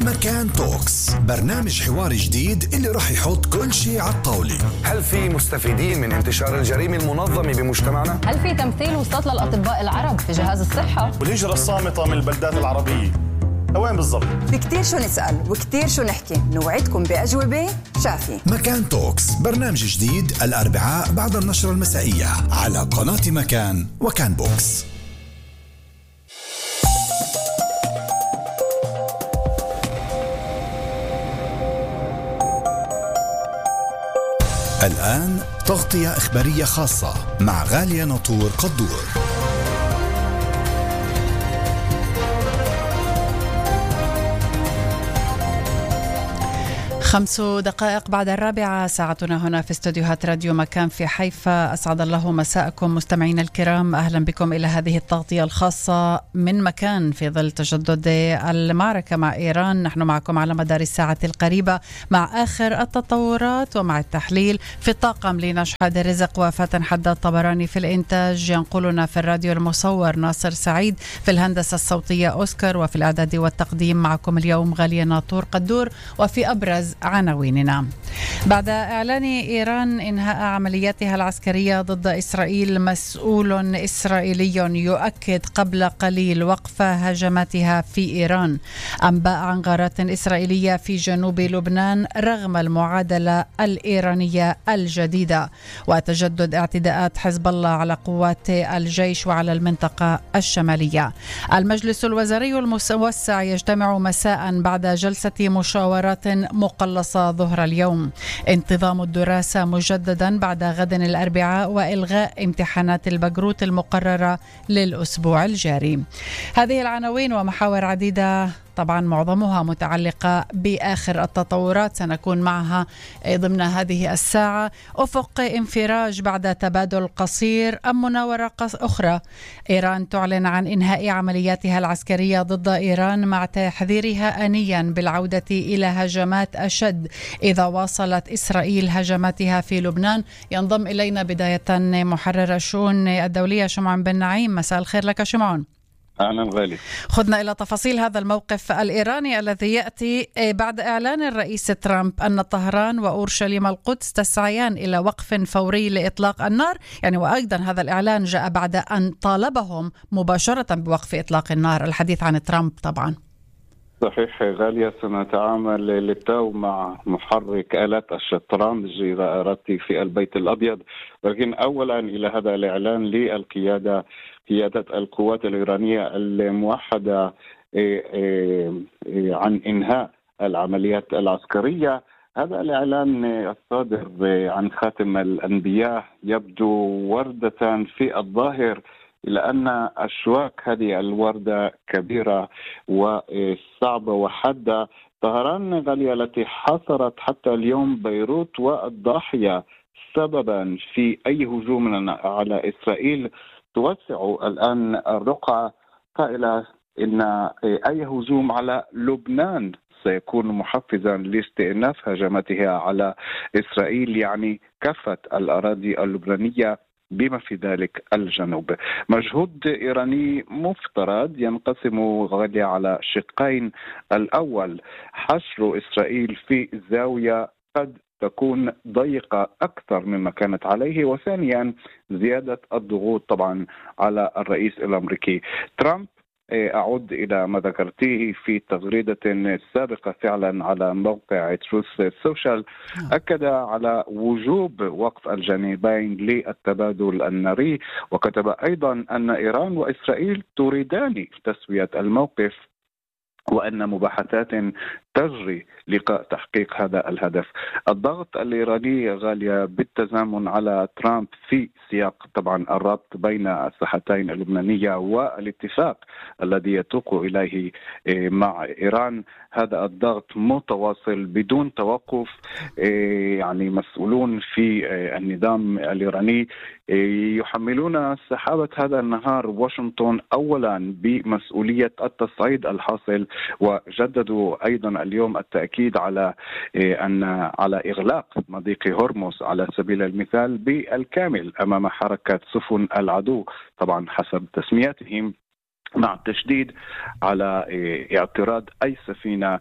مكان توكس، برنامج حواري جديد اللي راح يحط كل شيء على الطاولة. هل في مستفيدين من انتشار الجريمة المنظمة بمجتمعنا؟ هل في تمثيل وسط للأطباء العرب في جهاز الصحة؟ والهجرة الصامتة من البلدات العربية وين بالضبط؟ في كتير شو نسأل وكتير شو نحكي، نوعدكم بأجوبة شافية. مكان توكس، برنامج جديد الأربعاء بعد النشرة المسائية على قناة مكان وكان بوكس. الآن تغطية إخبارية خاصة مع غالية ناطور قدور. 5 دقائق بعد 4 ساعتنا هنا في استوديوهات راديو مكان في حيفا. أسعد الله مساءكم مستمعينا الكرام، أهلا بكم إلى هذه التغطية الخاصة من مكان في ظل تجدد المعركة مع إيران. نحن معكم على مدار الساعة القريبة مع آخر التطورات ومع التحليل. في الطاقم لينا شحاد رزق وفاتن حداد طبراني، في الإنتاج ينقلنا في الراديو المصور ناصر سعيد، في الهندسة الصوتية أوسكار، وفي الإعداد والتقديم معكم اليوم غالية ناطور قدور. وفي أبرز عناويننا: بعد إعلان إيران إنهاء عملياتها العسكرية ضد إسرائيل، مسؤول إسرائيلي يؤكد قبل قليل وقف هجماتها في إيران. أنباء عن غارات إسرائيلية في جنوب لبنان رغم المعادلة الإيرانية الجديدة. وتجدد اعتداءات حزب الله على قوات الجيش وعلى المنطقة الشمالية. المجلس الوزاري الموسع يجتمع مساء بعد جلسة مشاورات مقلصة ظهر اليوم. انتظام الدراسة مجددا بعد غد الأربعاء، وإلغاء امتحانات البكالوريوس المقررة للأسبوع الجاري. هذه العناوين ومحاور عديدة طبعا معظمها متعلقة بآخر التطورات سنكون معها ضمن هذه الساعة. أفق انفراج بعد تبادل قصير أم مناورة أخرى؟ إيران تعلن عن إنهاء عملياتها العسكرية ضد إيران مع تحذيرها آنيا بالعودة إلى هجمات أشد إذا واصلت إسرائيل هجماتها في لبنان. ينضم إلينا بداية محرر الشؤون الدولية شمعون بن نعيم. مساء الخير لك شمعون. أهلا غالي. خذنا إلى تفاصيل هذا الموقف الإيراني الذي يأتي بعد إعلان الرئيس ترامب أن طهران وأورشليم القدس تسعيان إلى وقف فوري لإطلاق النار، يعني وأيضا هذا الإعلان جاء بعد أن طالبهم مباشرة بوقف إطلاق النار. الحديث عن ترامب طبعا. صحيح غالية، سنتعامل للتو مع محرك آلات الشطرنج إذا أردت في البيت الأبيض، ولكن أولا إلى هذا الإعلان للقيادة، قيادة القوات الإيرانية الموحدة عن إنهاء العمليات العسكرية. هذا الإعلان الصادر عن خاتم الأنبياء يبدو وردة في الظاهر، إلى أن أشواك هذه الوردة كبيرة وصعبة وحادة. طهران غالية التي حاصرت حتى اليوم بيروت والضاحية سببا في أي هجوم على إسرائيل، توسع الآن الرقعة قائلة إن أي هجوم على لبنان سيكون محفزا لاستئناف هجماتها على إسرائيل، يعني كافة الأراضي اللبنانية بما في ذلك الجنوب. مجهود إيراني مفترض ينقسم غاليا على شقين: الأول حشر إسرائيل في زاوية قد تكون ضيقة أكثر مما كانت عليه، وثانيا زيادة الضغوط طبعا على الرئيس الأمريكي ترامب. أعود إلى ما ذكرتيه في تغريدة سابقة فعلا على موقع تروث سوشيال، أكد على وجوب وقف الجانبين للتبادل الناري، وكتب أيضا أن إيران وإسرائيل تريدان تسوية الموقف وأن مباحثات تجري لقاء تحقيق هذا الهدف. الضغط الإيراني غالية بالتزامن على ترامب في سياق طبعا الربط بين الساحتين اللبنانية والاتفاق الذي يتوق إليه مع إيران. هذا الضغط متواصل بدون توقف. يعني مسؤولون في النظام الإيراني يحملون سحابة هذا النهار واشنطن أولا بمسؤولية التصعيد الحاصل، وجددوا أيضا اليوم التأكيد على على إغلاق مضيق هرمز على سبيل المثال بالكامل أمام حركة سفن العدو طبعا حسب تسمياتهم. مع التشديد على اعتراض أي سفينة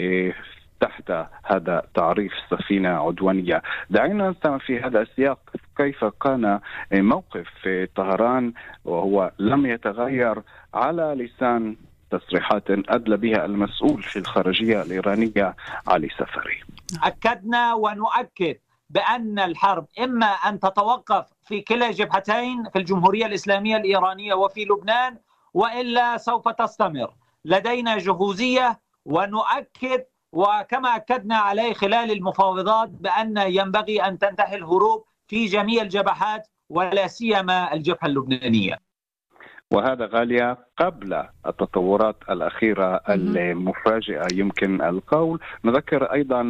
تحت هذا تعريف سفينة عدوانية. دعينا نستمع في هذا السياق كيف كان موقف طهران، وهو لم يتغير على لسان تصريحات أدلى بها المسؤول في الخارجية الإيرانية علي سفري. أكدنا ونؤكد بأن الحرب إما أن تتوقف في كلا جبهتين، في الجمهورية الإسلامية الإيرانية وفي لبنان، وإلا سوف تستمر. لدينا جهوزية، ونؤكد وكما أكدنا عليه خلال المفاوضات بأن ينبغي أن تنتهي الهروب في جميع الجبهات ولا سيما الجبهة اللبنانية. وهذا غالية قبل التطورات الأخيرة المفاجئة يمكن القول. نذكر أيضا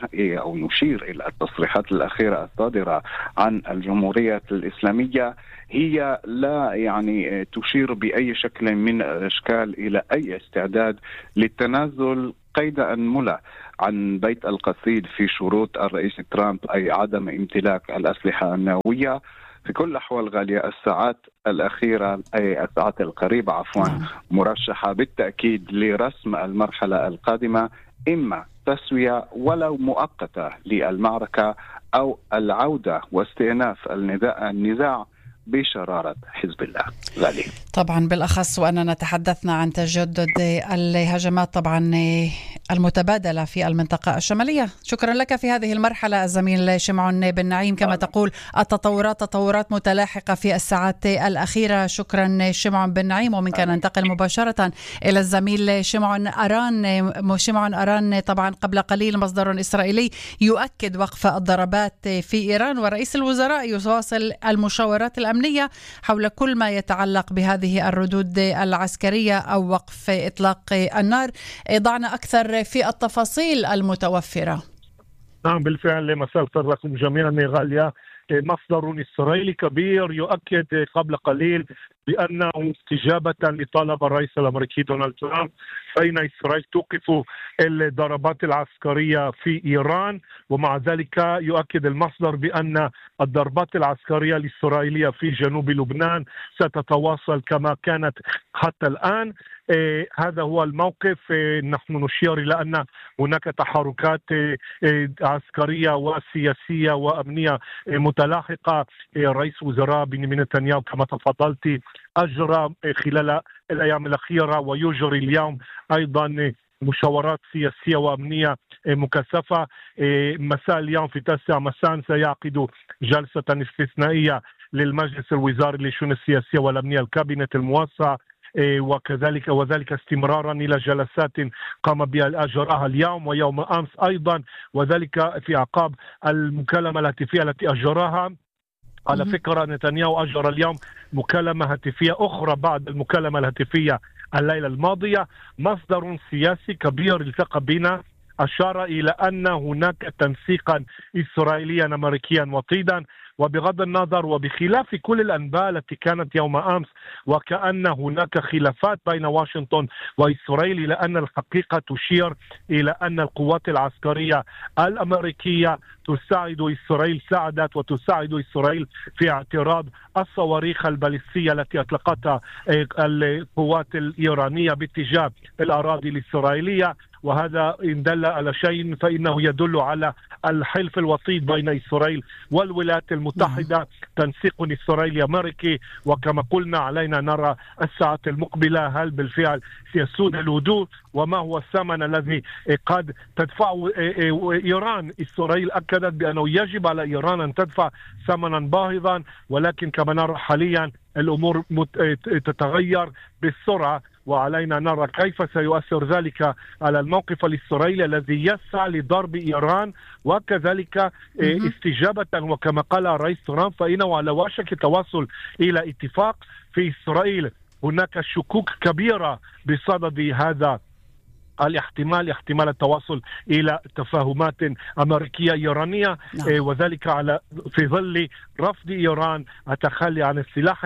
أو نشير إلى التصريحات الأخيرة الصادرة عن الجمهورية الإسلامية، هي لا يعني تشير بأي شكل من الأشكال إلى أي استعداد للتنازل قيد أنملة عن بيت القصيد في شروط الرئيس ترامب، أي عدم امتلاك الأسلحة النووية. في كل الأحوال غالية، الساعات الأخيرة أي الساعات القريبة مرشحة بالتأكيد لرسم المرحلة القادمة، إما تسوية ولو مؤقتة للمعركة أو العودة واستئناف النزاع بشرارة حزب الله. غالي طبعا بالأخص وأننا تحدثنا عن تجدد الهجمات طبعا المتبادلة في المنطقة الشمالية. شكرا لك في هذه المرحلة الزميل شمعون بن نعيم. كما تقول التطورات تطورات متلاحقة في الساعات الأخيرة. شكرا شمعون بن نعيم. ومنك ننتقل مباشرة إلى الزميل شمعون أران. شمعون أران، طبعا قبل قليل مصدر إسرائيلي يؤكد وقف الضربات في إيران، ورئيس الوزراء يواصل المشاورات الأمنية حول كل ما يتعلق بهذه الردود العسكرية أو وقف إطلاق النار. ضعنا أكثر في التفاصيل المتوفرة. نعم بالفعل، مساء الخير لكم جميعا. غالية، مصدر إسرائيلي كبير يؤكد قبل قليل بأنه استجابة لطلب الرئيس الأمريكي دونالد ترامب فإن إسرائيل توقف الضربات العسكرية في إيران. ومع ذلك يؤكد المصدر بأن الضربات العسكرية الإسرائيلية في جنوب لبنان ستتواصل كما كانت حتى الآن. هذا هو الموقف. نحن نشير إلى أن هناك تحركات عسكرية وسياسية وأمنية متلاحقة. رئيس وزراء بنيامين نتنياهو كما تفضلت أجرى خلال الأيام الأخيرة ويجري اليوم أيضا مشاورات سياسية وأمنية مكثفة. مساء اليوم في 9 مساء سيعقد جلسة استثنائية للمجلس الوزاري للشؤون السياسية والأمنية، الكابينت الموسع، وذلك استمرارا إلى جلسات قام بها أجراها اليوم ويوم أمس أيضا، وذلك في أعقاب المكالمة الهاتفية التي أجراها. على فكرة نتنياهو أجرى اليوم مكالمة هاتفية أخرى بعد المكالمة الهاتفية الليلة الماضية. مصدر سياسي كبير التقى بنا أشار إلى أن هناك تنسيقا إسرائيليا أمريكيا وطيدا، وبغض النظر وبخلاف كل الأنباء التي كانت يوم أمس وكأن هناك خلافات بين واشنطن وإسرائيل، إلى أن الحقيقة تشير إلى أن القوات العسكرية الأمريكية تساعد إسرائيل، ساعدت وتساعد إسرائيل في اعتراض الصواريخ الباليستية التي أطلقتها القوات الإيرانية باتجاه الأراضي الإسرائيلية. وهذا إن دل على شيء فإنه يدل على الحلف الوطيد بين إسرائيل والولايات المتحدة، تنسيق إسرائيلي أمريكي. وكما قلنا علينا نرى الساعات المقبلة هل بالفعل سيسود الهدوء وما هو الثمن الذي قد تدفعه إيران. إسرائيل أكدت بأنه يجب على إيران أن تدفع ثمنا باهظا، ولكن كما نرى حاليا الأمور تتغير بسرعة، وعلينا نرى كيف سيؤثر ذلك على الموقف الإسرائيلي الذي يسعى لضرب إيران، وكذلك استجابة وكما قال الرئيس ترامب فإنه على وشك التوصل إلى اتفاق في إسرائيل. هناك شكوك كبيرة بصدد هذا احتمال التواصل إلى تفاهمات أمريكية إيرانية، وذلك في ظل رفض إيران التخلي عن السلاح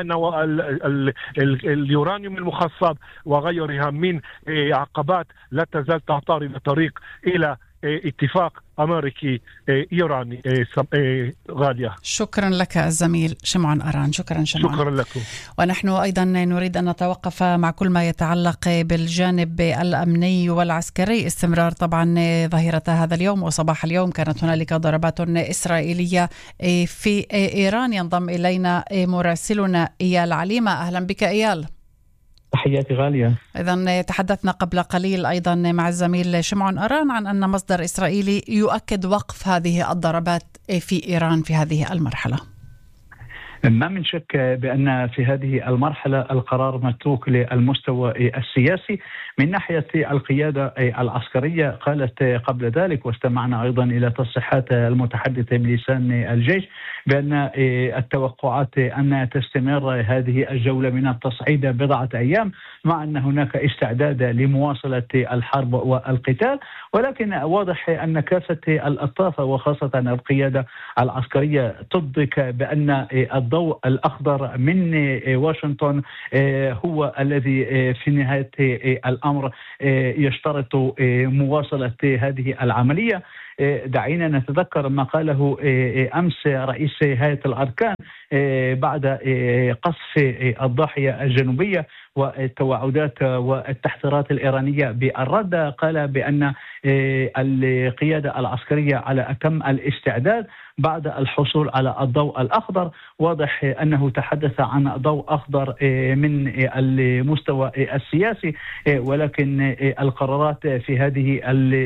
اليورانيوم المخصب وغيرها من عقبات لا تزال تعترض الطريق إلى اتفاق أمريكي إيراني. غالية، شكرا لك الزميل شمعون أران. شكرا لكم. ونحن أيضا نريد أن نتوقف مع كل ما يتعلق بالجانب الأمني والعسكري. استمرار طبعا ظاهرة هذا اليوم وصباح اليوم كانت هنالك ضربات إسرائيلية في إيران. ينضم إلينا مراسلنا إيال عليمة. أهلا بك إيال. تحياتي غالية. إذن تحدثنا قبل قليل أيضا مع الزميل شمعون أران عن أن مصدر إسرائيلي يؤكد وقف هذه الضربات في إيران في هذه المرحلة. ما من شك بأن في هذه المرحلة القرار متروك للمستوى السياسي. من ناحية القيادة العسكرية قالت قبل ذلك، واستمعنا أيضا إلى تصريحات المتحدث بلسان الجيش، بأن التوقعات أن تستمر هذه الجولة من التصعيد بضعة أيام، مع أن هناك استعداد لمواصلة الحرب والقتال، ولكن واضح أن كافة الأطراف وخاصة القيادة العسكرية تدرك بأن الضوء الأخضر من واشنطن هو الذي في نهاية الأمر يشترط مواصلة هذه العملية. دعينا نتذكر ما قاله أمس رئيس هيئة الأركان بعد قصف الضاحية الجنوبية والتوعدات والتحذيرات الإيرانية بالرد. قال بأن القيادة العسكرية على أتم الاستعداد بعد الحصول على الضوء الأخضر. واضح أنه تحدث عن ضوء أخضر من المستوى السياسي، ولكن القرارات في هذه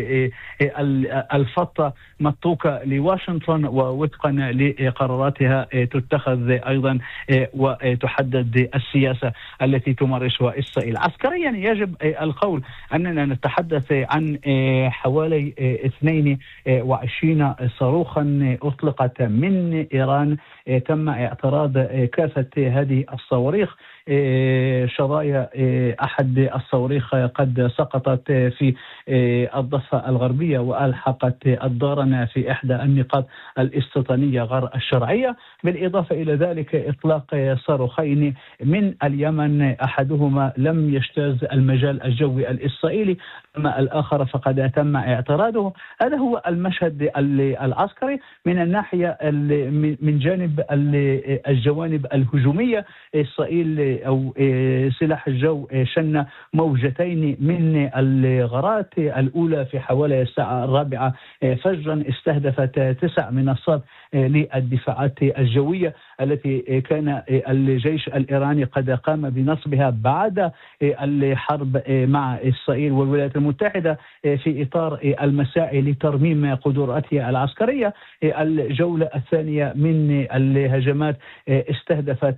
الفترة متروكة لواشنطن، ووفقا لقراراتها تتخذ أيضا وتحدد السياسة التي تمارسها إسرائيل. عسكريا يجب القول أننا نتحدث عن حوالي 22 صاروخا أطلقت من إيران. تم اعتراض كافة هذه الصواريخ. شظايا أحد الصواريخ قد سقطت في الضفة الغربية وألحقت الدارنا في إحدى النقاط الاستيطانية غير الشرعية. بالإضافة إلى ذلك إطلاق صاروخين من اليمن، أحدهما لم يجتاز المجال الجوي الإسرائيلي، أما الآخر فقد تم اعتراضه. هذا هو المشهد العسكري. من الناحية من جانب الجوانب الهجومية، إسرائيل أو سلاح الجو شن موجتين من الغارات. الأولى في حوالي الساعة 4 فجرا استهدفت 9 منصات للدفاعات الجوية التي كان الجيش الإيراني قد قام بنصبها بعد الحرب مع إسرائيل والولايات المتحدة في إطار المساعي لترميم قدراتها العسكرية. الجولة الثانية من الهجمات استهدفت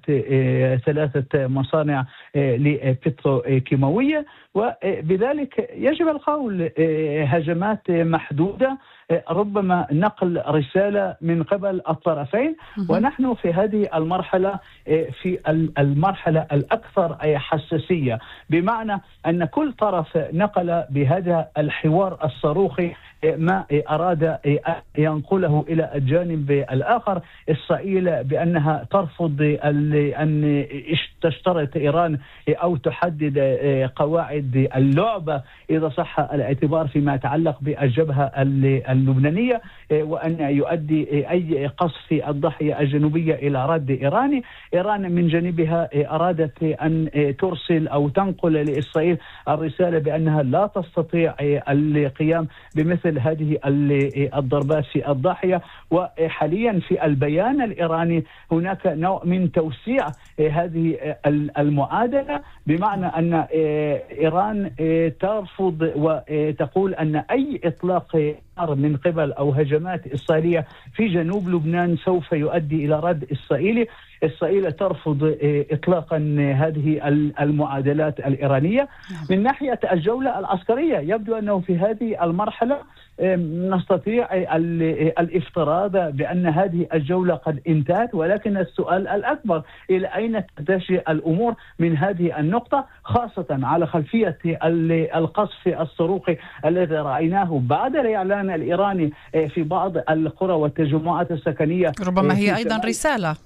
3 مصانع لبتروكيماوية، وبذلك يجب القول هجمات محدودة، ربما نقل رسالة من قبل الطرفين. ونحن في هذه المرحلة في المرحلة الأكثر حساسية، بمعنى أن كل طرف نقل بهذا الحوار الصاروخي ما أراد أن ينقله إلى الجانب الآخر. إسرائيل بأنها ترفض أن تشترط إيران أو تحدد قواعد اللعبة إذا صح الاعتبار فيما يتعلق بالجبهة اللبنانية، وأن يؤدي أي قصف في الضاحية الجنوبية إلى رد إيراني. إيران من جانبها أرادت أن ترسل أو تنقل لإسرائيل الرسالة بأنها لا تستطيع القيام بمثل هذه الضربات في الضاحية. وحاليا في البيان الإيراني هناك نوع من توسيع هذه المعادلة، بمعنى أن إيران ترفض وتقول أن أي إطلاق نار من قبل أو هجمات إسرائيلية في جنوب لبنان سوف يؤدي إلى رد إسرائيلي. إسرائيل ترفض إطلاقا هذه المعادلات الإيرانية. من ناحية الجولة العسكرية يبدو أنه في هذه المرحلة نستطيع الافتراض بأن هذه الجولة قد انتهت، ولكن السؤال الأكبر إلى أين تتجه الأمور من هذه النقطة، خاصة على خلفية القصف الصاروخي الذي رأيناه بعد الإعلان الإيراني في بعض القرى والتجمعات السكنية. ربما هي أيضا رسالة.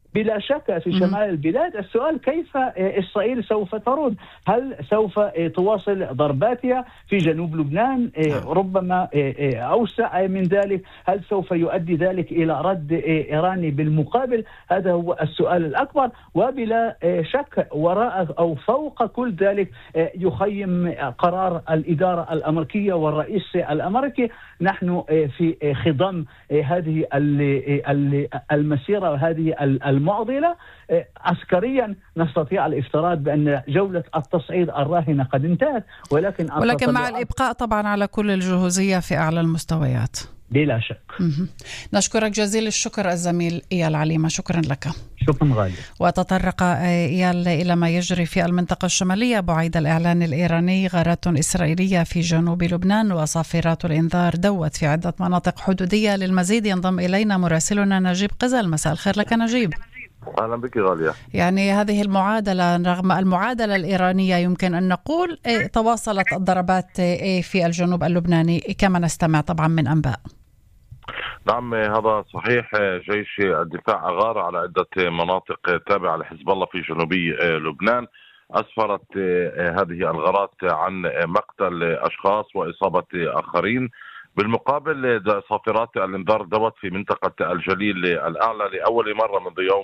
بلا شك في شمال البلاد. السؤال كيف إسرائيل سوف ترد؟ هل سوف تواصل ضرباتها في جنوب لبنان؟ ربما أوسع من ذلك. هل سوف يؤدي ذلك إلى رد إيراني بالمقابل؟ هذا هو السؤال الأكبر. وبلا شك وراء أو فوق كل ذلك يخيم قرار الإدارة الأمريكية والرئيس الأمريكي. نحن في خضم هذه المسيرة وهذه المعضلة. عسكريا نستطيع الافتراض بأن جولة التصعيد الراهنة قد انتهت، ولكن مع الإبقاء طبعا على كل الجهوزية في أعلى المستويات بلا شك. نشكرك جزيل الشكر الزميل إيال عليمة، شكرا لك. شكرا غالي. وتطرق إيال إلى ما يجري في المنطقة الشمالية بعيد الإعلان الإيراني. غارات إسرائيلية في جنوب لبنان وصافرات الإنذار دوت في عدة مناطق حدودية. للمزيد ينضم إلينا مراسلنا نجيب قزل. مساء الخير لك نجيب. أهلا بك غالية. يعني هذه المعادلة رغم المعادلة الإيرانية يمكن أن نقول تواصلت الضربات في الجنوب اللبناني كما نستمع طبعا من أنباء. نعم هذا صحيح. جيش الدفاع أغار على عدة مناطق تابعة لحزب الله في جنوبي لبنان. أسفرت هذه الغارات عن مقتل أشخاص وإصابة آخرين. بالمقابل صافرات الإنذار دوت في منطقة الجليل الأعلى لأول مرة منذ يوم